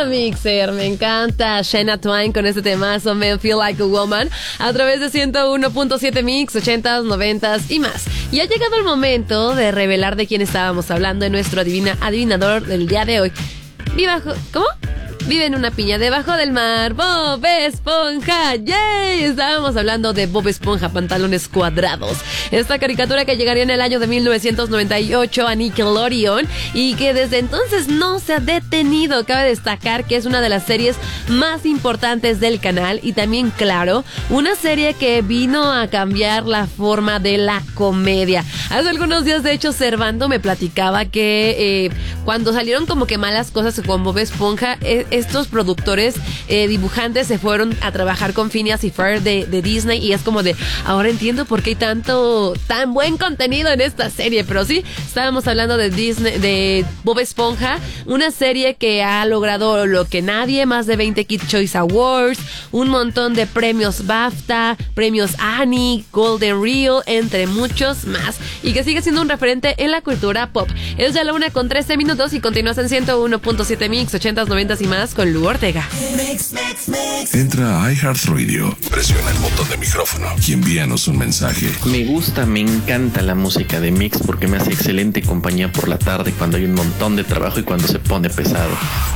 Mixer, me encanta Shania Twain con este temazo Men Feel Like a Woman a través de 101.7 Mix, 80s, 90s y más. Y ha llegado el momento de revelar de quién estábamos hablando en nuestro adivinador del día de hoy. ¿Cómo? Vive en una piña debajo del mar, Bob Esponja, ¡yay! Estábamos hablando de Bob Esponja, pantalones cuadrados. Esta caricatura que llegaría en el año de 1998 a Nickelodeon y que desde entonces no se ha detenido. Cabe destacar que es una de las series más importantes del canal y también, claro, una serie que vino a cambiar la forma de la comedia. Hace algunos días, de hecho, Servando me platicaba que cuando salieron como que malas cosas con Bob Esponja, estos productores, dibujantes se fueron a trabajar con Phineas y Ferb de Disney y es como de, ahora entiendo por qué hay tan buen contenido en esta serie. Pero sí, estábamos hablando de Disney, de Bob Esponja, una serie que ha logrado lo que nadie, más de 20 Kids Choice Awards, un montón de premios BAFTA, premios Annie, Golden Reel, entre muchos más, y que sigue siendo un referente en la cultura pop. Es ya la 1:13 y continúas en 101.7 Mix, 80s, 90s y más con Lu Ortega. Entra a iHeartRadio, presiona el botón de micrófono y envíanos un mensaje. Me encanta la música de Mix porque me hace excelente compañía por la tarde cuando hay un montón de trabajo y cuando se pone pesado.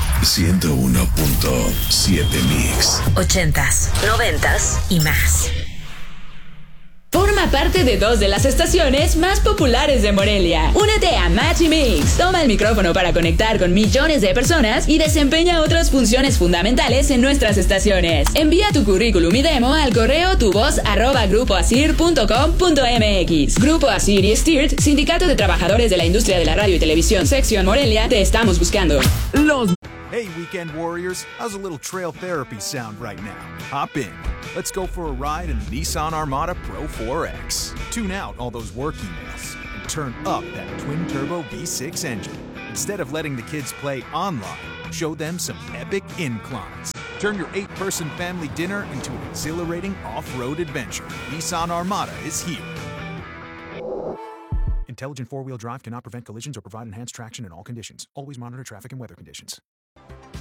101.7 Mix. 80s, 90s y más. Forma parte de 2 de las estaciones más populares de Morelia. Únete a Match y Mix. Toma el micrófono para conectar con millones de personas y desempeña otras funciones fundamentales en nuestras estaciones. Envía tu currículum y demo al correo tuvoz@grupoasir.com.mx. Grupo Asir y Stirt, Sindicato de Trabajadores de la Industria de la Radio y Televisión, Sección Morelia, te estamos buscando. Hey, weekend warriors, how's a little trail therapy sound right now? Hop in. Let's go for a ride in the Nissan Armada Pro 4X. Tune out all those work emails and turn up that twin-turbo V6 engine. Instead of letting the kids play online, show them some epic inclines. Turn your 8-person family dinner into an exhilarating off-road adventure. Nissan Armada is here. Intelligent four-wheel drive cannot prevent collisions or provide enhanced traction in all conditions. Always monitor traffic and weather conditions.